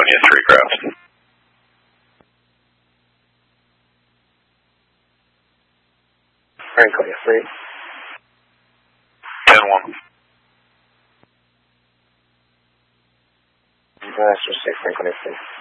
California 3 craft. Franconia 3. 10-1. Master 6, Franconia 3.